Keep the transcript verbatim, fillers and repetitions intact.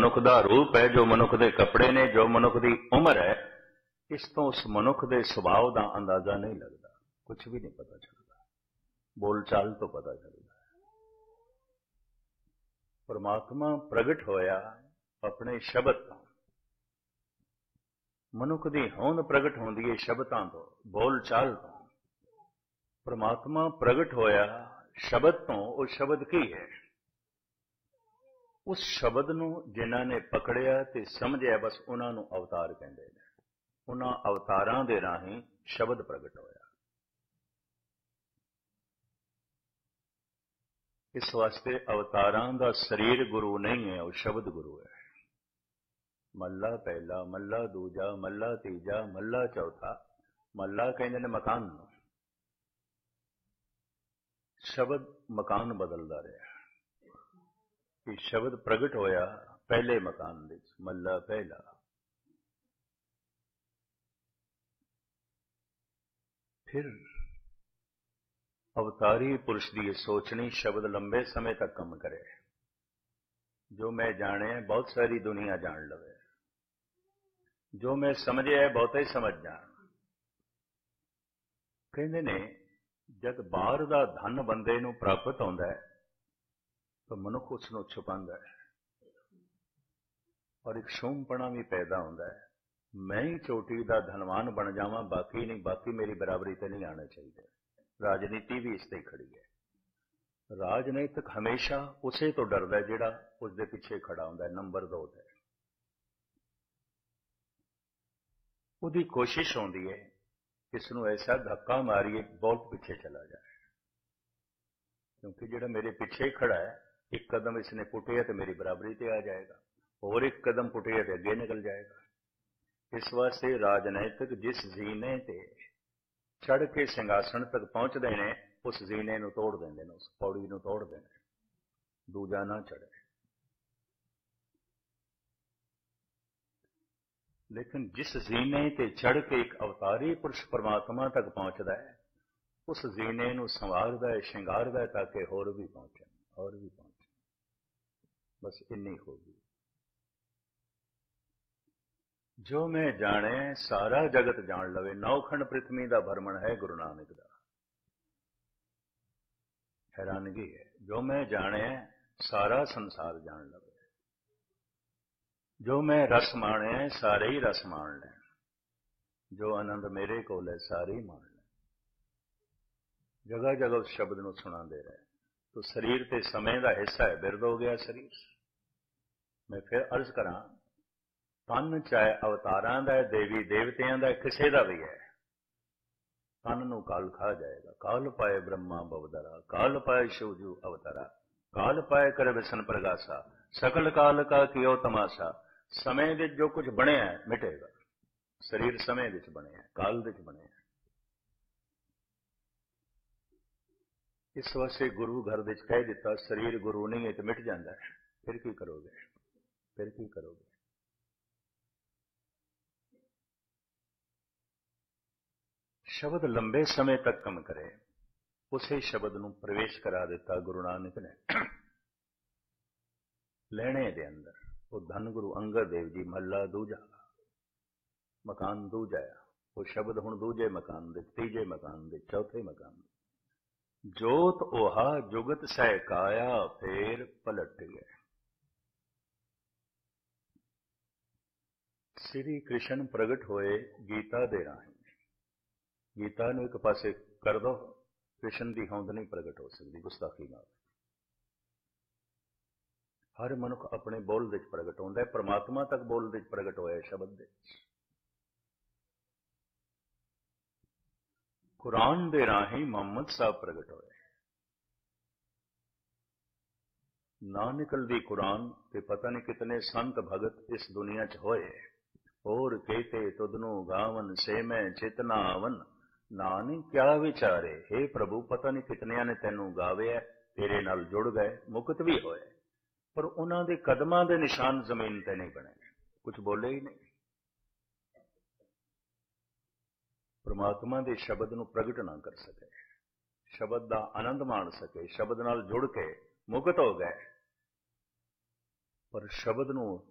ਮਨੁੱਖ ਦਾ ਰੂਪ ਹੈ, ਜੋ ਮਨੁੱਖ ਦੇ ਕੱਪੜੇ ਨੇ, ਜੋ ਮਨੁੱਖ ਦੀ ਉਮਰ ਹੈ, ਇਸ ਤੋਂ ਉਸ ਮਨੁੱਖ ਦੇ ਸੁਭਾਅ ਦਾ ਅੰਦਾਜ਼ਾ ਨਹੀਂ ਲੱਗਦਾ, ਕੁਝ ਵੀ ਨਹੀਂ ਪਤਾ ਚੱਲਦਾ, ਬੋਲ ਚਾਲ ਤੋਂ ਪਤਾ ਚੱਲਦਾ ਹੈ। ਪਰਮਾਤਮਾ ਪ੍ਰਗਟ ਹੋਇਆ ਆਪਣੇ ਸ਼ਬਦ ਤੋਂ। ਮਨੁੱਖ ਦੀ ਹੋਂਦ ਪ੍ਰਗਟ ਹੁੰਦੀ ਹੈ ਸ਼ਬਦਾਂ ਤੋਂ, ਬੋਲ ਚਾਲ ਤੋਂ। ਪਰਮਾਤਮਾ ਪ੍ਰਗਟ ਹੋਇਆ ਸ਼ਬਦ ਤੋਂ। ਉਹ ਸ਼ਬਦ ਕੀ ਹੈ? ਉਸ ਸ਼ਬਦ ਨੂੰ ਜਿਨ੍ਹਾਂ ਨੇ ਪਕੜਿਆ ਤੇ ਸਮਝਿਆ, ਬਸ ਉਹਨਾਂ ਨੂੰ ਅਵਤਾਰ ਕਹਿੰਦੇ ਨੇ। ਉਹਨਾਂ ਅਵਤਾਰਾਂ ਦੇ ਰਾਹੀਂ ਸ਼ਬਦ ਪ੍ਰਗਟ ਹੋਇਆ। ਇਸ ਵਾਸਤੇ ਅਵਤਾਰਾਂ ਦਾ ਸਰੀਰ ਗੁਰੂ ਨਹੀਂ ਹੈ, ਉਹ ਸ਼ਬਦ ਗੁਰੂ ਹੈ। ਮੱਲਾ ਪਹਿਲਾ, ਮੱਲਾ ਦੂਜਾ, ਮੱਲਾ ਤੀਜਾ, ਮੱਲਾ ਚੌਥਾ। ਮੱਲਾ ਕਹਿੰਦੇ ਨੇ ਮਕਾਨ ਨੂੰ। ਸ਼ਬਦ ਮਕਾਨ ਬਦਲਦਾ ਰਿਹਾ ਕਿ ਸ਼ਬਦ ਪ੍ਰਗਟ ਹੋਇਆ ਪਹਿਲੇ ਮਕਾਨ ਵਿੱਚ, ਮੱਲਾ ਪਹਿਲਾ। ਫਿਰ ਅਵਤਾਰੀ ਪੁਰਸ਼ ਦੀ ਸੋਚਣੀ ਸ਼ਬਦ ਲੰਬੇ ਸਮੇਂ ਤੱਕ ਕੰਮ ਕਰੇ। ਜੋ ਮੈਂ ਜਾਣਿਆ ਬਹੁਤ ਸਾਰੀ ਦੁਨੀਆ ਜਾਣ ਲਵੇ, ਜੋ ਮੈਂ ਸਮਝਿਆ ਬਹੁਤਾ ਹੀ ਸਮਝ ਜਾਣ। ਕਹਿੰਦੇ ਨੇ ਜਦ ਬਾਹਰ ਦਾ ਧਨ ਬੰਦੇ ਨੂੰ ਪ੍ਰਾਪਤ ਹੁੰਦਾ ਹੈ ਤਾਂ ਮਨੁੱਖ ਉਸ ਨੂੰ ਛੁਪਾਉਂਦਾ ਹੈ, ਔਰ ਇੱਕ ਸ਼ੂਮਪਣਾ ਵੀ ਪੈਦਾ ਹੁੰਦਾ ਹੈ। ਮੈਂ ਹੀ ਚੋਟੀ ਦਾ ਧਨਵਾਨ ਬਣ ਜਾਵਾਂ, ਬਾਕੀ ਨਹੀਂ, ਬਾਕੀ ਮੇਰੀ ਬਰਾਬਰੀ ਤੇ ਨਹੀਂ ਆਉਣੇ ਚਾਹੀਦੇ। ਰਾਜਨੀਤੀ ਵੀ ਇਸ ਤੇ ਖੜੀ ਹੈ। ਰਾਜਨੀਤਿਕ ਹਮੇਸ਼ਾ ਉਸੇ ਤੋਂ ਡਰਦਾ ਜਿਹੜਾ ਉਸ ਦੇ ਪਿੱਛੇ ਖੜਾ ਹੁੰਦਾ ਹੈ, ਨੰਬਰ ਦੋ ਤੇ। ਉਹਦੀ ਕੋਸ਼ਿਸ਼ ਹੁੰਦੀ ਹੈ ਇਸ ਨੂੰ ਐਸਾ ਧੱਕਾ ਮਾਰੀਏ ਬਹੁਤ ਪਿੱਛੇ ਚਲਾ ਜਾਏ, ਕਿਉਂਕਿ ਜਿਹੜਾ ਮੇਰੇ ਪਿੱਛੇ ਖੜਾ ਹੈ, ਇੱਕ ਕਦਮ ਇਸਨੇ ਪੁੱਟਿਆ ਤੇ ਮੇਰੀ ਬਰਾਬਰੀ ਤੇ ਆ ਜਾਏਗਾ, ਹੋਰ ਇੱਕ ਕਦਮ ਪੁੱਟਿਆ ਤੇ ਅੱਗੇ ਨਿਕਲ ਜਾਏਗਾ। ਇਸ ਵਾਸਤੇ ਰਾਜਨੀਤਿਕ ਜਿਸ ਜ਼ੀਨੇ ਤੇ ਚੜ੍ਹ ਕੇ ਸਿੰਘਾਸਣ ਤੱਕ ਪਹੁੰਚਦੇ ਨੇ, ਉਸ ਜ਼ੀਨੇ ਨੂੰ ਤੋੜ ਦਿੰਦੇ ਨੇ, ਉਸ ਪੌੜੀ ਨੂੰ ਤੋੜਦੇ ਨੇ, ਦੂਜਾ ਨਾ ਚੜ੍ਹੇ। ਲੇਕਿਨ ਜਿਸ ਜ਼ੀਨੇ ਤੇ ਚੜ੍ਹ ਕੇ ਇੱਕ ਅਵਤਾਰੀ ਪੁਰਸ਼ ਪਰਮਾਤਮਾ ਤੱਕ ਪਹੁੰਚਦਾ ਹੈ, ਉਸ ਜ਼ੀਨੇ ਨੂੰ ਸੰਵਾਰਦਾ ਹੈ, ਸ਼ਿੰਗਾਰਦਾ ਹੈ, ਤਾਂ ਕਿ ਹੋਰ ਵੀ ਪਹੁੰਚਣ, ਹੋਰ ਵੀ ਪਹੁੰਚਣ। ਬਸ ਇੰਨੀ ਹੋਗੀ। ਜੋ ਮੈਂ ਜਾਣੇ ਸਾਰਾ ਜਗਤ ਜਾਣ ਲਵੇ। ਨੌਖੰਡ ਪ੍ਰਿਥਵੀ ਦਾ ਭਰਮਣ ਹੈ ਗੁਰੂ ਨਾਨਕ ਦਾ। ਹੈਰਾਨਗੀ ਹੈ, ਜੋ ਮੈਂ ਜਾਣੇ ਸਾਰਾ ਸੰਸਾਰ ਜਾਣ ਲਵੇ। ਜੋ ਮੈਂ ਰਸ ਮਾਣਿਆ ਸਾਰੇ ਹੀ ਰਸ ਮਾਣ ਲੈਣ। ਜੋ ਆਨੰਦ ਮੇਰੇ ਕੋਲ ਹੈ ਸਾਰੇ ਹੀ ਮਾਣ ਲੈਣ। ਜਗ੍ਹਾ ਜਗ੍ਹਾ ਉਸ ਸ਼ਬਦ ਨੂੰ ਸੁਣਾਉਂਦੇ ਰਹੇ। ਤੋ ਸਰੀਰ ਤੇ ਸਮੇਂ ਦਾ ਹਿੱਸਾ ਹੈ, ਬਿਰਧ ਹੋ ਗਿਆ ਸਰੀਰ। ਮੈਂ ਫਿਰ ਅਰਜ਼ ਕਰਾਂ, ਤਨ ਚਾਹੇ ਅਵਤਾਰਾਂ ਦਾ ਹੈ, ਦੇਵੀ ਦੇਵਤਿਆਂ ਦਾ, ਕਿਸੇ ਦਾ ਵੀ ਹੈ, ਤਨ ਨੂੰ ਕਾਲ ਖਾ ਜਾਏਗਾ। ਕਾਲ ਪਾਏ ਬ੍ਰਹਮਾ ਬਵਦਰਾ, ਕਾਲ ਪਾਏ ਸ਼ਿਵਜੂ ਅਵਤਾਰਾ, ਕਾਲ ਪਾਏ ਕਰ ਵਿਸ਼ਨ ਪ੍ਰਗਾਸਾ, ਸਕਲ ਕਾਲ ਕਾ ਕੀਓ ਤਮਾਸ਼ਾ। ਸਮੇਂ ਵਿੱਚ ਜੋ ਕੁਝ ਬਣਿਆ ਹੈ ਮਿਟੇਗਾ। ਸਰੀਰ ਸਮੇਂ ਵਿੱਚ ਬਣਿਆ, ਕਾਲ ਵਿੱਚ ਬਣਿਆ। ਇਸ ਵਾਸਤੇ ਗੁਰੂ ਘਰ ਵਿੱਚ ਕਹਿ ਦਿੱਤਾ, ਸਰੀਰ ਗੁਰੂ ਨਹੀਂ ਹੈ ਤੇ ਮਿਟ ਜਾਂਦਾ ਹੈ। ਫਿਰ ਕੀ ਕਰੋਗੇ? ਫਿਰ ਕੀ ਕਰੋਗੇ? ਸ਼ਬਦ ਲੰਬੇ ਸਮੇਂ ਤੱਕ ਕੰਮ ਕਰੇ। ਉਸੇ ਸ਼ਬਦ ਨੂੰ ਪ੍ਰਵੇਸ਼ ਕਰਾ ਦਿੱਤਾ ਗੁਰੂ ਨਾਨਕ ਨੇ ਲੈਣੇ ਦੇ ਅੰਦਰ। ਉਹ ਧੰਨ ਗੁਰੂ ਅੰਗਦ ਦੇਵ ਜੀ, ਮਹੱਲਾ ਦੂਜਾ, ਮਕਾਨ ਦੂਜਾ। ਉਹ ਸ਼ਬਦ ਹੁਣ ਦੂਜੇ ਮਕਾਨ ਦੇ, ਤੀਜੇ ਮਕਾਨ ਦੇ, ਚੌਥੇ ਮਕਾਨ ਦੇ। ਜੋਤ 오ਹਾ ਜੁਗਤ ਸਹਿ ਕਾਇਆ, ਫੇਰ ਪਲਟ ਗਏ। ਸ੍ਰੀ ਕ੍ਰਿਸ਼ਨ ਪ੍ਰਗਟ ਹੋਏ ਗੀਤਾ ਦੇ ਰਾਹੀਂ। ਗੀਤਾ ਨੂੰ ਇੱਕ ਪਾਸੇ ਕਰ ਦੋ, ਕ੍ਰਿਸ਼ਨ ਦੀ ਹੋਂਦ ਨਹੀਂ ਪ੍ਰਗਟ ਹੋ ਸਕਦੀ ਗੁਸਤਾਖੀ ਨਾਲ। ਹਰ ਮਨੁੱਖ ਆਪਣੇ ਬੋਲ ਵਿੱਚ ਪ੍ਰਗਟ ਹੁੰਦਾ ਹੈ। ਪਰਮਾਤਮਾ ਤੱਕ ਬੋਲ ਵਿੱਚ ਪ੍ਰਗਟ ਹੋਇਆ ਸ਼ਬਦ ਦੇ। ਕੁਰਾਨ ਦੇ ਰਾਹੀਂ ਮੁਹੰਮਦ ਸਾਹਿਬ ਪ੍ਰਗਟ ਹੋਏ। ਨਾ ਨਿਕਲਦੀ ਕੁਰਾਨ ਤੇ ਪਤਾ ਨਹੀਂ ਕਿਤਨੇ ਸੰਤ ਭਗਤ ਇਸ ਦੁਨੀਆ 'ਚ ਹੋਏ। ਹੋਰ ਕਹਤੇ ਤੁਧਨੂੰ ਗਾਵਨ ਸੇ ਮੈਂ ਚੇਤਨਾ ਆਵਨ, ਨਾਨਕ ਕਿਆ ਵਿਚਾਰੇ। हे ਪ੍ਰਭੂ, ਪਤਾ ਨਹੀਂ ਕਿਤਨਿਆਂ ਨੇ ਤੈਨੂੰ ਗਾਵਿਆ, ਤੇਰੇ ਨਾਲ ਜੁੜ ਗਏ, ਮੁਕਤ ਵੀ ਹੋਏ, ਪਰ ਉਹਨਾਂ ਦੇ ਕਦਮਾਂ ਦੇ ਨਿਸ਼ਾਨ ਜ਼ਮੀਨ ਤੇ ਨਹੀਂ ਬਣੇ, ਕੁਝ ਬੋਲੇ ਹੀ ਨਹੀਂ। ਪਰਮਾਤਮਾ ਦੇ ਸ਼ਬਦ ਨੂੰ ਪ੍ਰਗਟ ਨਾ ਕਰ ਸਕੇ, ਸ਼ਬਦ ਦਾ ਆਨੰਦ ਮਾਣ ਸਕੇ, ਸ਼ਬਦ ਨਾਲ ਜੁੜ ਕੇ ਮੁਕਤ ਹੋ ਗਏ, ਪਰ ਸ਼ਬਦ ਨੂੰ